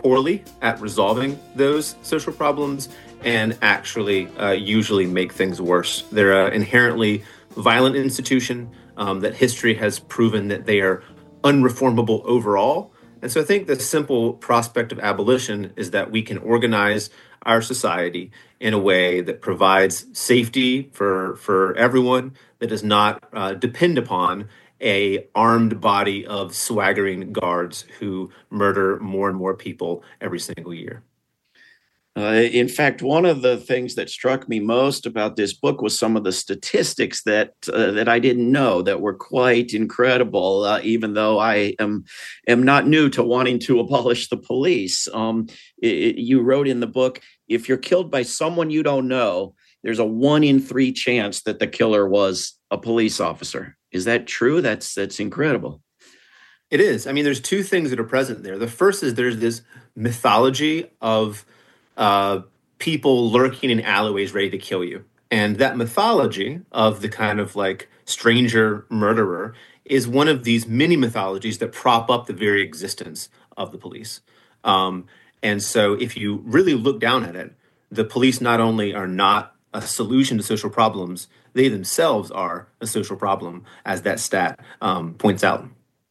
poorly at resolving those social problems and actually usually make things worse. They're an inherently violent institution that history has proven that they are unreformable overall. And so I think the simple prospect of abolition is that we can organize our society in a way that provides safety for everyone, that does not depend upon a armed body of swaggering guards who murder more and more people every single year. In fact, one of the things that struck me most about this book was some of the statistics that I didn't know that were quite incredible. Even though I am not new to wanting to abolish the police, you wrote in the book, if you're killed by someone you don't know, there's a 1 in 3 chance that the killer was a police officer. Is that true? That's incredible. It is. I mean, there's two things that are present there. The first is there's this mythology of people lurking in alleyways ready to kill you. And that mythology of the kind of like stranger murderer is one of these many mythologies that prop up the very existence of the police. And so if you really look down at it, the police not only are not a solution to social problems, they themselves are a social problem, as that stat points out.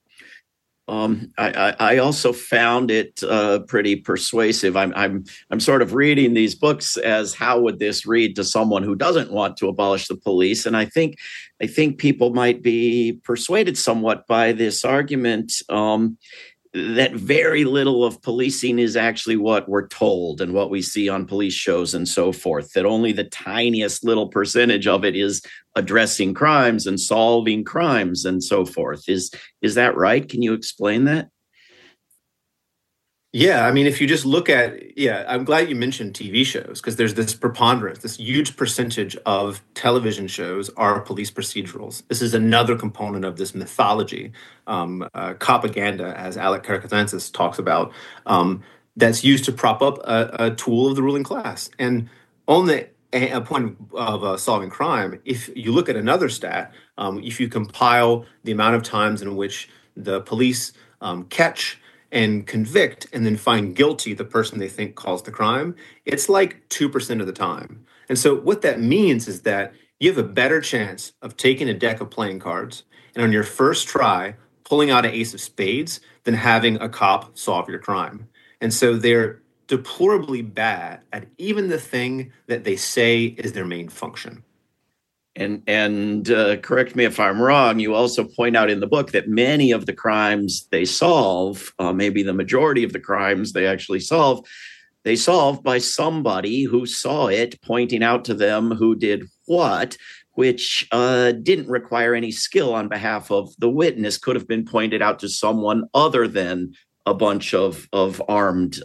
I also found it pretty persuasive. I'm sort of reading these books as how would this read to someone who doesn't want to abolish the police, and I think people might be persuaded somewhat by this argument that very little of policing is actually what we're told and what we see on police shows and so forth, that only the tiniest little percentage of it is addressing crimes and solving crimes and so forth. Is that right? Can you explain that? Yeah, I mean, if you just look at, I'm glad you mentioned TV shows because there's this preponderance, this huge percentage of television shows are police procedurals. This is another component of this mythology, propaganda, as Alec Karakatsantzis talks about, that's used to prop up a tool of the ruling class. And on the a point of solving crime, if you look at another stat, if you compile the amount of times in which the police catch and convict and then find guilty the person they think caused the crime, it's like 2% of the time. And so what that means is that you have a better chance of taking a deck of playing cards and on your first try, pulling out an ace of spades than having a cop solve your crime. And so they're deplorably bad at even the thing that they say is their main function. And correct me if I'm wrong, you also point out in the book that many of the crimes they solve, maybe the majority of the crimes they actually solve, they solve by somebody who saw it, pointing out to them who did what, which didn't require any skill on behalf of the witness, could have been pointed out to someone other than a bunch of armed,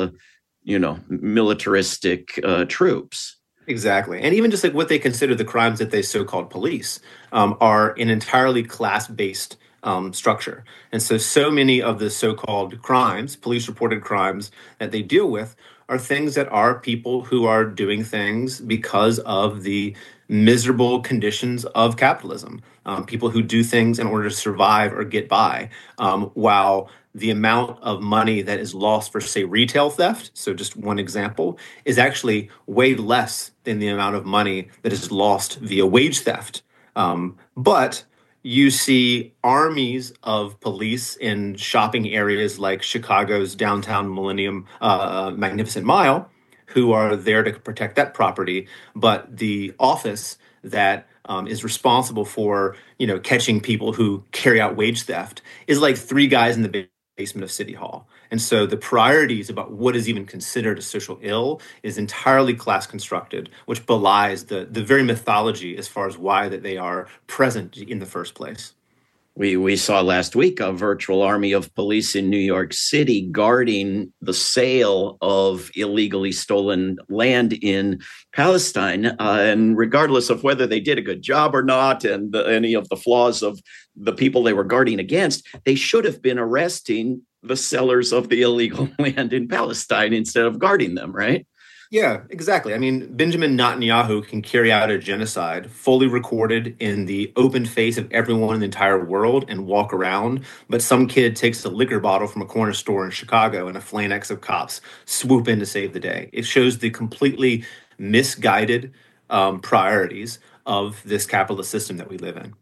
militaristic troops. Exactly. And even just like what they consider the crimes that they so-called police are an entirely class-based structure. And so many of the so-called crimes, police-reported crimes that they deal with are things that are people who are doing things because of the miserable conditions of capitalism, people who do things in order to survive or get by, while the amount of money that is lost for, say, retail theft, so just one example, is actually way less than the amount of money that is lost via wage theft. But you see armies of police in shopping areas like Chicago's downtown Millennium Magnificent Mile who are there to protect that property. But the office that is responsible for, catching people who carry out wage theft is like 3 guys in the basement of City Hall. And so the priorities about what is even considered a social ill is entirely class constructed, which belies the very mythology as far as why that they are present in the first place. We saw last week a virtual army of police in New York City guarding the sale of illegally stolen land in Palestine. And regardless of whether they did a good job or not, and any of the flaws of the people they were guarding against, they should have been arresting the sellers of the illegal land in Palestine instead of guarding them, right? Yeah, exactly. I mean, Benjamin Netanyahu can carry out a genocide fully recorded in the open face of everyone in the entire world and walk around. But some kid takes a liquor bottle from a corner store in Chicago and a phalanx of cops swoop in to save the day. It shows the completely misguided priorities of this capitalist system that we live in.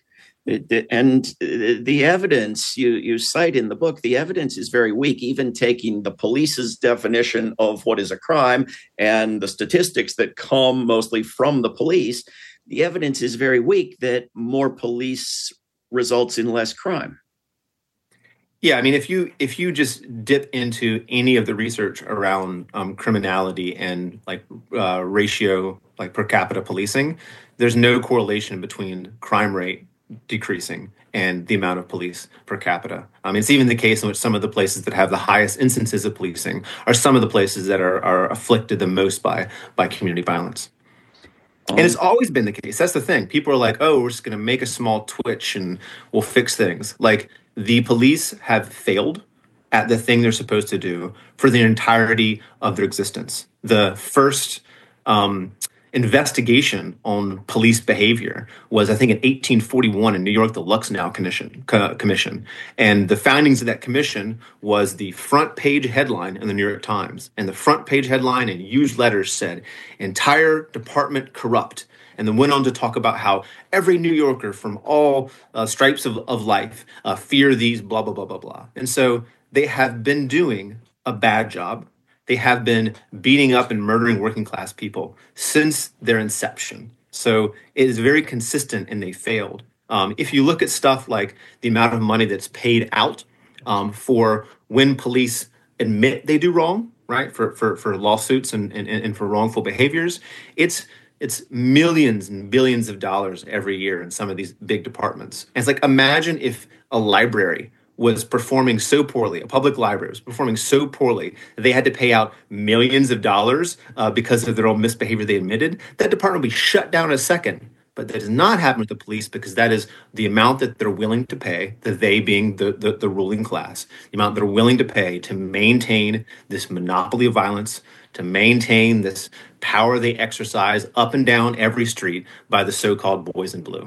And the evidence you cite in the book, the evidence is very weak, even taking the police's definition of what is a crime and the statistics that come mostly from the police. The evidence is very weak that more police results in less crime. Yeah, I mean, if you just dip into any of the research around criminality and like ratio, like per capita policing, there's no correlation between crime rate decreasing and the amount of police per capita. It's even the case in which some of the places that have the highest instances of policing are some of the places that are afflicted the most by community violence. And it's always been the case. That's the thing. People are like, oh, we're just going to make a small twitch and we'll fix things. Like the police have failed at the thing they're supposed to do for the entirety of their existence. The first investigation on police behavior was, I think, in 1841 in New York, the Luxnow Commission. And the findings of that commission was the front page headline in the New York Times. And the front page headline in huge letters said, "Entire department corrupt." And then went on to talk about how every New Yorker from all stripes of life fear these blah, blah, blah, blah, blah. And so they have been doing a bad job. They have been beating up and murdering working class people since their inception. So it is very consistent and they failed. If you look at stuff like the amount of money that's paid out for when police admit they do wrong, right, for lawsuits and for wrongful behaviors, it's millions and billions of dollars every year in some of these big departments. And it's like, imagine if a library was performing so poorly, a public library was performing so poorly that they had to pay out millions of dollars because of their own misbehavior they admitted. That department would be shut down in a second. But that does not happen with the police because that is the amount that they're willing to pay, the they being the ruling class, the amount they're willing to pay to maintain this monopoly of violence, to maintain this power they exercise up and down every street by the so-called boys in blue.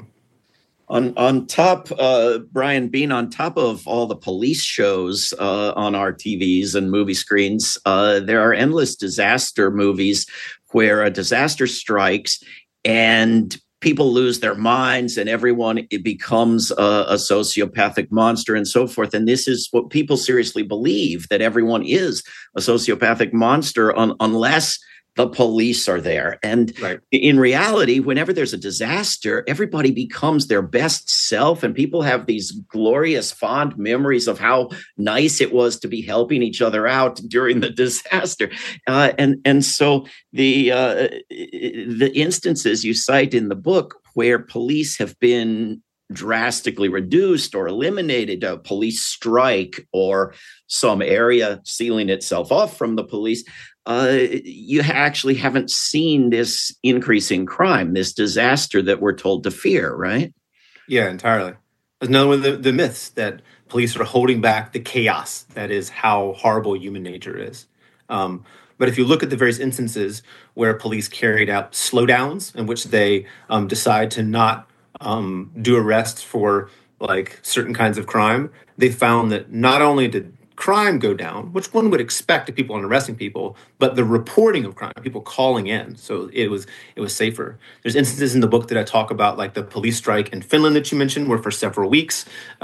On top, Brian Bean, on top of all the police shows on our TVs and movie screens, there are endless disaster movies where a disaster strikes and people lose their minds and it becomes a sociopathic monster and so forth. And this is what people seriously believe, that everyone is a sociopathic monster unless the police are there. And right. In reality, whenever there's a disaster, everybody becomes their best self and people have these glorious, fond memories of how nice it was to be helping each other out during the disaster. And so the instances you cite in the book where police have been drastically reduced or eliminated, a police strike or some area sealing itself off from the police, you actually haven't seen this increase in crime, this disaster that we're told to fear, right? Yeah, entirely. There's another one of the myths that police are holding back the chaos that is how horrible human nature is. But if you look at the various instances where police carried out slowdowns in which they decide to not do arrests for like certain kinds of crime, they found that not only did crime go down, which one would expect if people aren't arresting people, but the reporting of crime, people calling in. So it was safer. There's instances in the book that I talk about, like the police strike in Finland that you mentioned, where for several weeks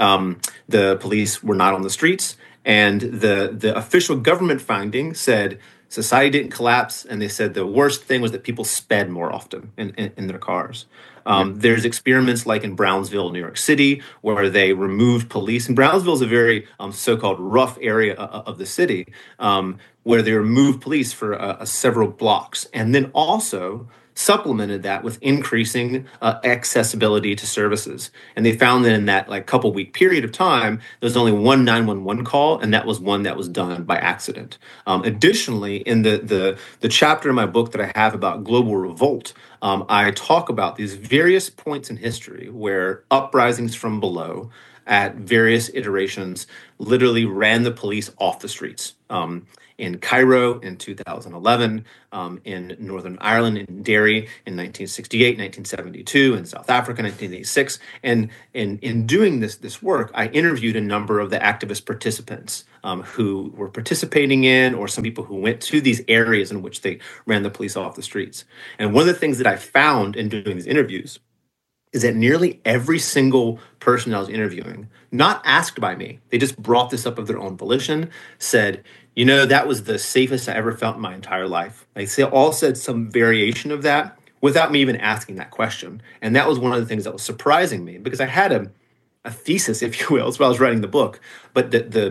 the police were not on the streets, and the official government finding said society didn't collapse, and they said the worst thing was that people sped more often in their cars. There's experiments like in Brownsville, New York City, where they removed police. And Brownsville is a very so-called rough area of the city, where they removed police for several blocks, and then also supplemented that with increasing accessibility to services. And they found that in that like couple week period of time, there was only one 911 call, and that was one that was done by accident. Additionally, in the chapter in my book that I have about global revolt, I talk about these various points in history where uprisings from below at various iterations literally ran the police off the streets. in Cairo in 2011, in Northern Ireland, in Derry in 1968, 1972, in South Africa, 1986. And in doing this work, I interviewed a number of the activist participants who were participating in, or some people who went to these areas in which they ran the police off the streets. And one of the things that I found in doing these interviews is that nearly every single person I was interviewing, not asked by me, they just brought this up of their own volition, said, that was the safest I ever felt in my entire life. They all said some variation of that without me even asking that question. And that was one of the things that was surprising me, because I had a thesis, if you will, as well as writing the book, but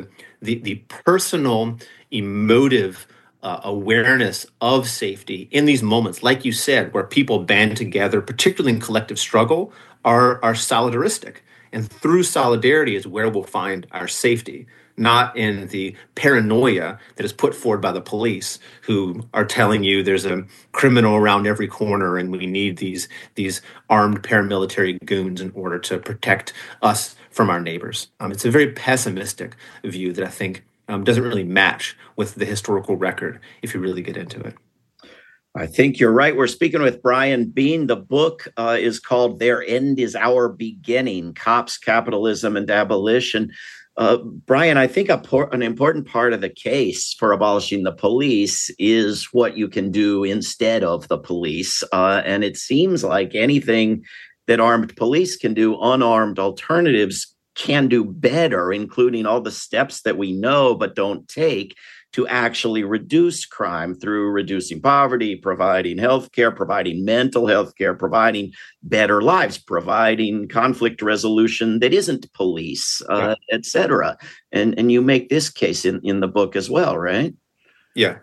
the personal, emotive awareness of safety in these moments, like you said, where people band together, particularly in collective struggle, are solidaristic. And through solidarity is where we'll find our safety, not in the paranoia that is put forward by the police, who are telling you there's a criminal around every corner and we need these armed paramilitary goons in order to protect us from our neighbors. It's a very pessimistic view that I think doesn't really match with the historical record if you really get into it. I think you're right. We're speaking with Brian Bean. The book is called Their End is Our Beginning, Cops, Capitalism, and Abolition. Brian, I think an important part of the case for abolishing the police is what you can do instead of the police. And it seems like anything that armed police can do, unarmed alternatives can do better, including all the steps that we know but don't take to actually reduce crime through reducing poverty, providing healthcare, providing mental health care, providing better lives, providing conflict resolution that isn't police, et cetera. And you make this case in the book as well, right? Yeah.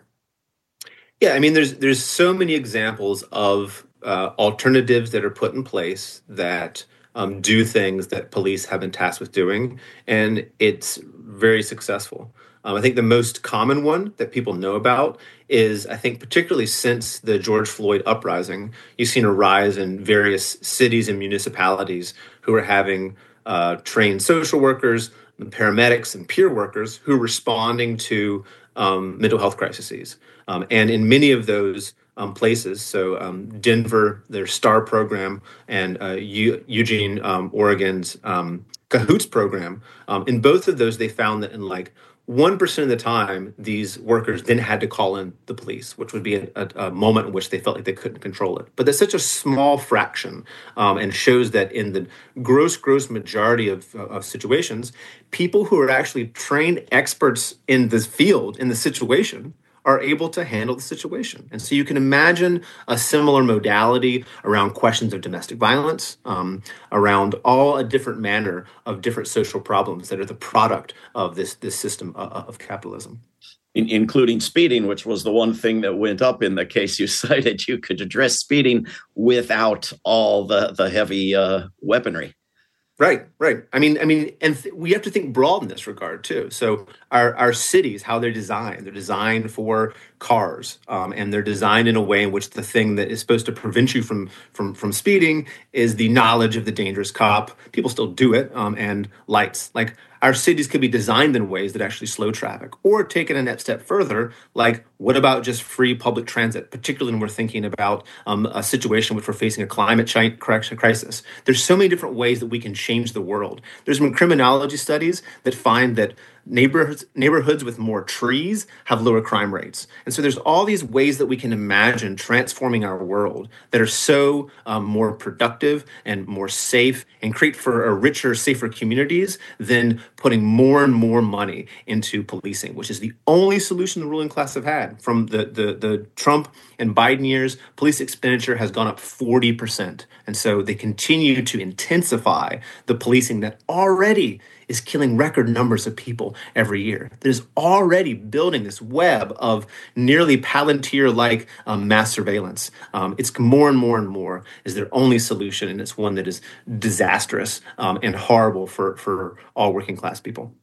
I mean, there's so many examples of alternatives that are put in place that do things that police have been tasked with doing, and it's very successful. I think the most common one that people know about is, I think, particularly since the George Floyd uprising, you've seen a rise in various cities and municipalities who are having trained social workers, paramedics, and peer workers who are responding to mental health crises. And in many of those places, so Denver, their STAR program, and Eugene, Oregon's CAHOOTS program, in both of those, they found that in 1% of the time, these workers then had to call in the police, which would be a moment in which they felt like they couldn't control it. But that's such a small fraction, and shows that in the gross majority of situations, people who are actually trained experts in this field, in the situation, are able to handle the situation. And so you can imagine a similar modality around questions of domestic violence, around all a different manner of different social problems that are the product of this system of capitalism. Including speeding, which was the one thing that went up in the case you cited. You could address speeding without all the heavy weaponry. Right. I mean, and we have to think broad in this regard too. So our cities, how they're designed for cars, and they're designed in a way in which the thing that is supposed to prevent you from speeding is the knowledge of the dangerous cop. People still do it, and lights. Our cities could be designed in ways that actually slow traffic, or take it a next step further. What about just free public transit, particularly when we're thinking about a situation which we're facing a climate change crisis? There's so many different ways that we can change the world. There's been criminology studies that find that neighborhoods with more trees have lower crime rates. And so there's all these ways that we can imagine transforming our world that are so more productive and more safe, and create for a richer, safer communities than putting more and more money into policing, which is the only solution the ruling class have had. From the Trump and Biden years, police expenditure has gone up 40%. And so they continue to intensify the policing that already is killing record numbers of people every year. There's already building this web of nearly Palantir-like mass surveillance. It's more and more is their only solution, and it's one that is disastrous and horrible for all working class people.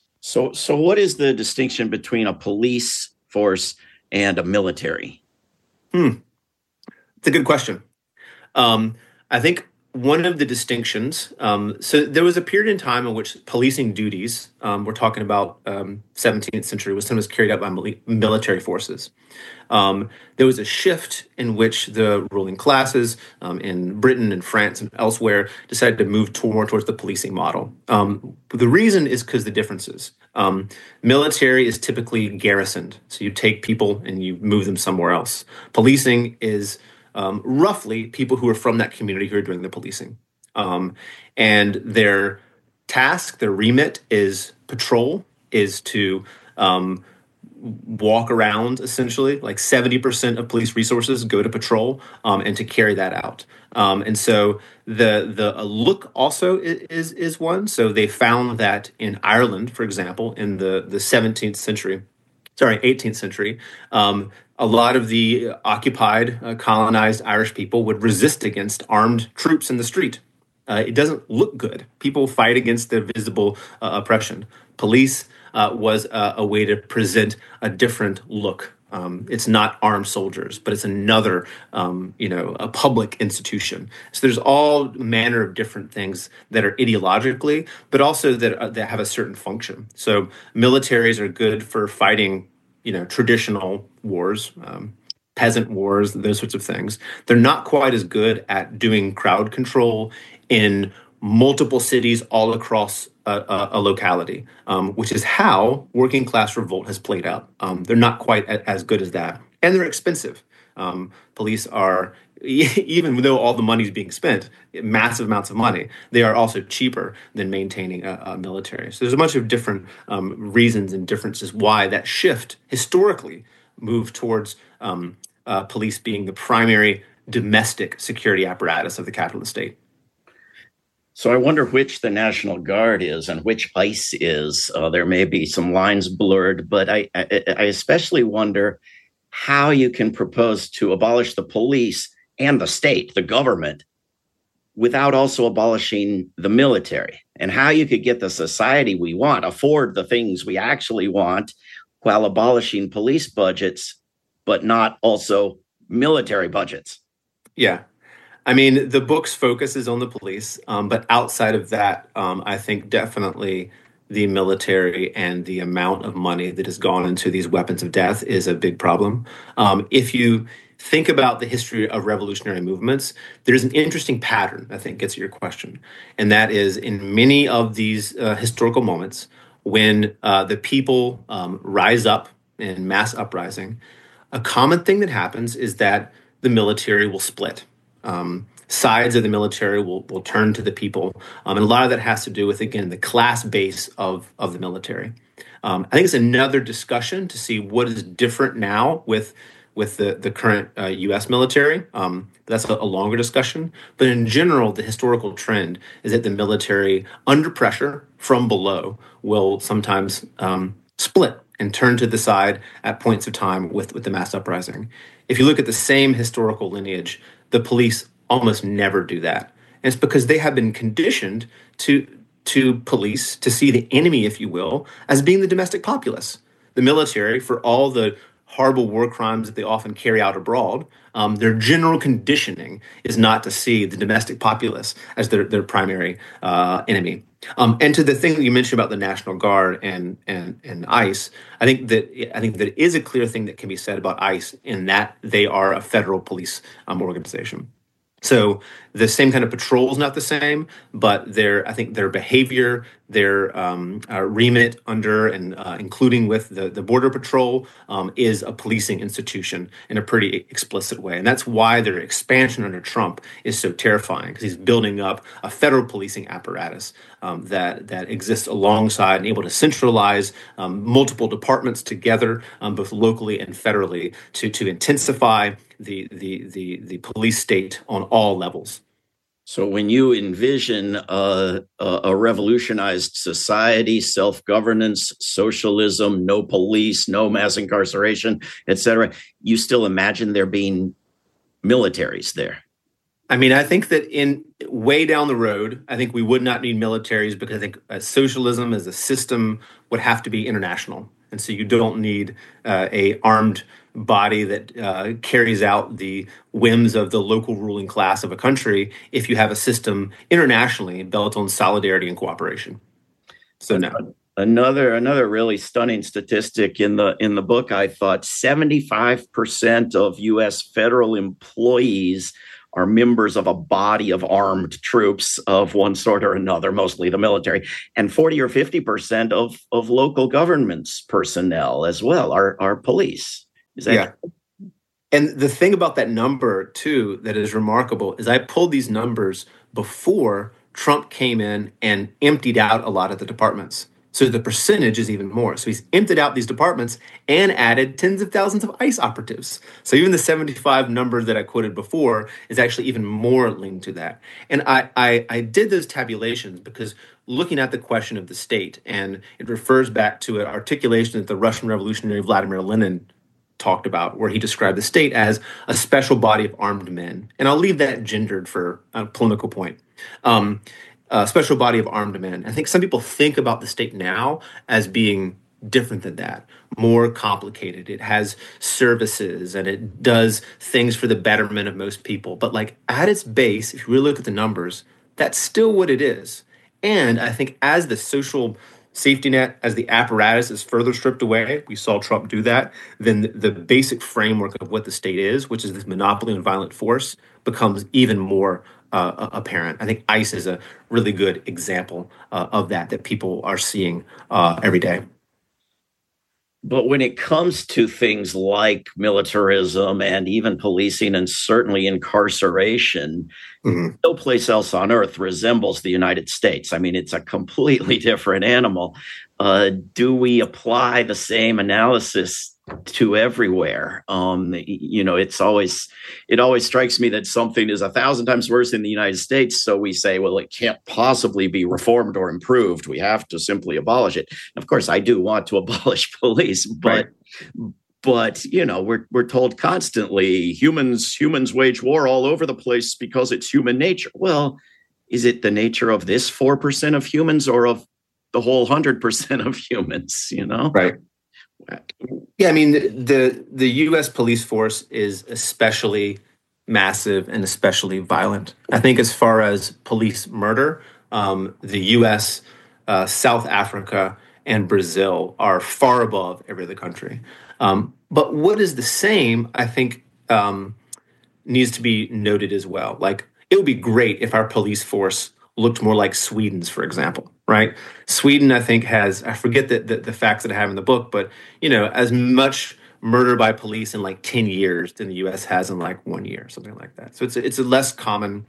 So what is the distinction between a police force and a military? It's a good question. I think one of the distinctions, so there was a period in time in which policing duties, we're talking about 17th century, was sometimes carried out by military forces. There was a shift in which the ruling classes in Britain and France and elsewhere decided to move more towards the policing model. The reason is because the differences. Military is typically garrisoned, so you take people and you move them somewhere else. Policing is roughly people who are from that community who are doing the policing. And their task, their remit is patrol, is to walk around essentially. Like 70% of police resources go to patrol and to carry that out. And so the look also is one. So they found that in Ireland, for example, in the 18th century, a lot of the occupied, colonized Irish people would resist against armed troops in the street. It doesn't look good. People fight against the visible oppression. Police was a way to present a different look. It's not armed soldiers, but it's another, a public institution. So there's all manner of different things that are ideologically, but also that have a certain function. So militaries are good for fighting, traditional wars, peasant wars, those sorts of things. They're not quite as good at doing crowd control in multiple cities all across a locality, which is how working class revolt has played out. They're not quite as good as that. And they're expensive. Police are, even though all the money is being spent, massive amounts of money, they are also cheaper than maintaining a military. So there's a bunch of different reasons and differences why that shift historically moved towards police being the primary domestic security apparatus of the capitalist state. So I wonder which the National Guard is and which ICE is. There may be some lines blurred, but I especially wonder how you can propose to abolish the police and the state, the government, without also abolishing the military, and how you could get the society we want, afford the things we actually want, while abolishing police budgets, but not also military budgets. Yeah. I mean, the book's focus is on the police, but outside of that, I think definitely the military and the amount of money that has gone into these weapons of death is a big problem. If you think about the history of revolutionary movements, there's an interesting pattern, I think, gets at your question. And that is in many of these historical moments when the people rise up in mass uprising, a common thing that happens is that the military will split. Sides of the military will turn to the people. And a lot of that has to do with, again, the class base of the military. I think it's another discussion to see what is different now with the current U.S. military. That's a longer discussion. But in general, the historical trend is that the military, under pressure from below, will sometimes split and turn to the side at points of time with the mass uprising. If you look at the same historical lineage, the police almost never do that. And it's because they have been conditioned to police, to see the enemy, if you will, as being the domestic populace. The military, for all the horrible war crimes that they often carry out abroad, their general conditioning is not to see the domestic populace as their primary enemy. And to the thing that you mentioned about the National Guard and ICE, I think that it is a clear thing that can be said about ICE in that they are a federal police organization. So the same kind of patrol is not the same, but I think their behavior, their remit under and including with the Border Patrol is a policing institution in a pretty explicit way. And that's why their expansion under Trump is so terrifying, because he's building up a federal policing apparatus that exists alongside and able to centralize multiple departments together, both locally and federally, to intensify the police state on all levels. So when you envision a revolutionized society, self-governance, socialism, no police, no mass incarceration, et cetera, you still imagine there being militaries there? I mean, I think that in way down the road, I think we would not need militaries because I think socialism as a system would have to be international. And so you don't need a armed body that carries out the whims of the local ruling class of a country if you have a system internationally built on solidarity and cooperation. So no. Another really stunning statistic in the book, I thought 75% of U.S. federal employees are members of a body of armed troops of one sort or another, mostly the military, and 40 or 50% of local government's personnel as well are police. Is that true? And the thing about that number, too, that is remarkable is I pulled these numbers before Trump came in and emptied out a lot of the departments. So the percentage is even more. So he's emptied out these departments and added tens of thousands of ICE operatives. So even the 75 number that I quoted before is actually even more linked to that. And I did those tabulations because looking at the question of the state, and it refers back to an articulation that the Russian revolutionary Vladimir Lenin talked about, where he described the state as a special body of armed men. And I'll leave that gendered for a polemical point. A special body of armed men. I think some people think about the state now as being different than that, more complicated. It has services and it does things for the betterment of most people. But like at its base, if you really look at the numbers, that's still what it is. And I think as the social safety net, as the apparatus is further stripped away, we saw Trump do that, then the basic framework of what the state is, which is this monopoly on violent force, becomes even more apparent. I think ICE is a really good example of that people are seeing every day. But when it comes to things like militarism and even policing and certainly incarceration, no place else on earth resembles the United States. I mean, it's a completely different animal. Do we apply the same analysis to everywhere? It always strikes me that something is 1,000 times worse in the United States. So we say, well, it can't possibly be reformed or improved. We have to simply abolish it. Of course, I do want to abolish police, but we're told constantly humans wage war all over the place because it's human nature. Well, is it the nature of this 4% of humans or of the whole 100% of humans? Right. Yeah, I mean, the U.S. police force is especially massive and especially violent. I think as far as police murder, the U.S., South Africa, and Brazil are far above every other country. But what is the same, I think, needs to be noted as well. Like, it would be great if our police force looked more like Sweden's, for example, right? Sweden, I think, has, I forget the facts that I have in the book, but, as much murder by police in like 10 years than the U.S. has in like 1 year, something like that. So it's a less common,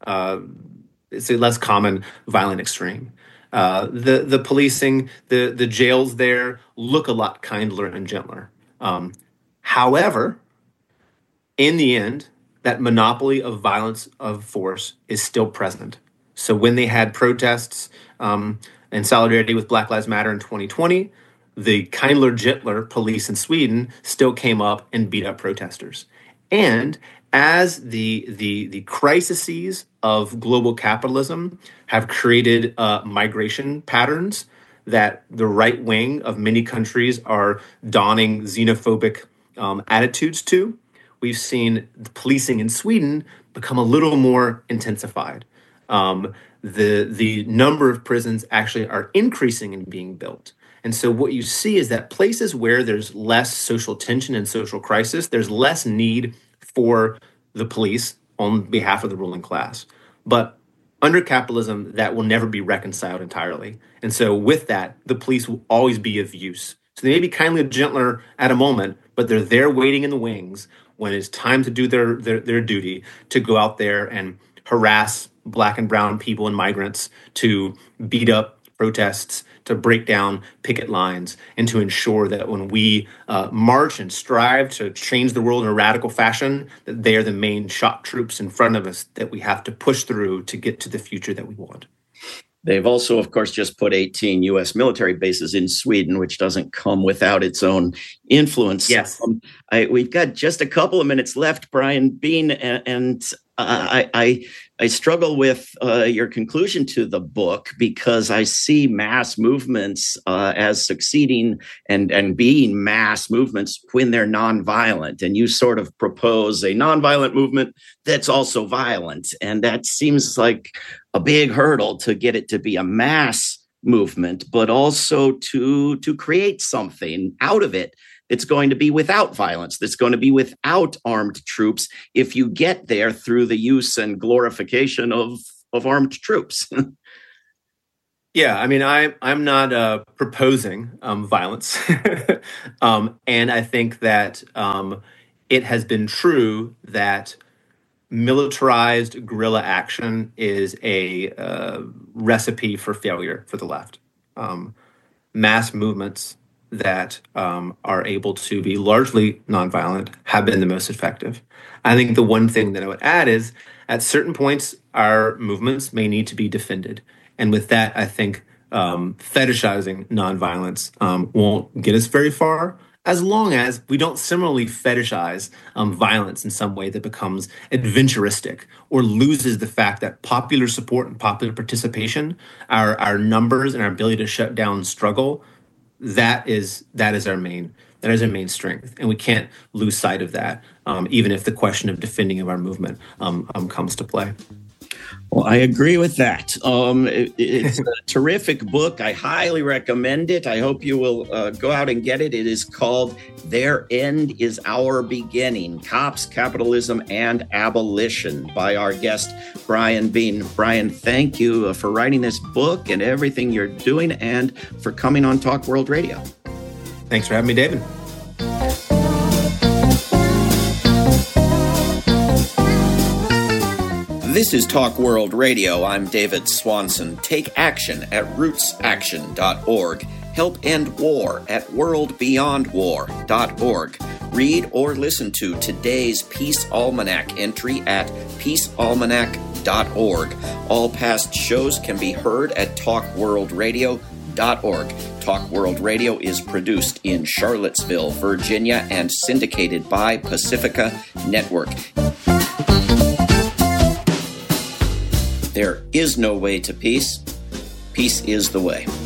violent extreme. The policing, the jails there look a lot kindler and gentler. However, in the end, that monopoly of violence of force is still present. So when they had protests in solidarity with Black Lives Matter in 2020, the kindler, gentler police in Sweden still came up and beat up protesters. And as the crises of global capitalism have created migration patterns that the right wing of many countries are donning xenophobic attitudes to, we've seen the policing in Sweden become a little more intensified. The number of prisons actually are increasing and being built. And so what you see is that places where there's less social tension and social crisis, there's less need for the police on behalf of the ruling class. But under capitalism, that will never be reconciled entirely. And so with that, the police will always be of use. So they may be kindly gentler at a moment, but they're there waiting in the wings when it's time to do their duty, to go out there and harass Black and brown people and migrants, to beat up protests, to break down picket lines, and to ensure that when we march and strive to change the world in a radical fashion, that they are the main shock troops in front of us that we have to push through to get to the future that we want. They've also, of course, just put 18 U.S. military bases in Sweden, which doesn't come without its own influence. Yes. We've got just a couple of minutes left, Brian Bean, and I struggle with your conclusion to the book, because I see mass movements as succeeding and being mass movements when they're nonviolent. And you sort of propose a nonviolent movement that's also violent. And that seems like a big hurdle to get it to be a mass movement, but also to create something out of it that's going to be without violence, that's going to be without armed troops, if you get there through the use and glorification of armed troops. Yeah, I mean, I'm not proposing violence, and I think that it has been true that militarized guerrilla action is a recipe for failure for the left. Mass movements that are able to be largely nonviolent have been the most effective. I think the one thing that I would add is at certain points, our movements may need to be defended. And with that, I think fetishizing nonviolence won't get us very far, as long as we don't similarly fetishize violence in some way that becomes adventuristic or loses the fact that popular support and popular participation, our numbers and our ability to shut down struggle, that is our main strength, and we can't lose sight of that, even if the question of defending of our movement comes to play. Well, I agree with that. It's a terrific book. I highly recommend it. I hope you will go out and get it. It is called Their End is Our Beginning: Cops, Capitalism, and Abolition, by our guest, Brian Bean. Brian, thank you for writing this book and everything you're doing, and for coming on Talk World Radio. Thanks for having me, David. This is Talk World Radio. I'm David Swanson. Take action at rootsaction.org. Help end war at worldbeyondwar.org. Read or listen to today's Peace Almanac entry at peacealmanac.org. All past shows can be heard at talkworldradio.org. Talk World Radio is produced in Charlottesville, Virginia, and syndicated by Pacifica Network. There is no way to peace. Peace is the way.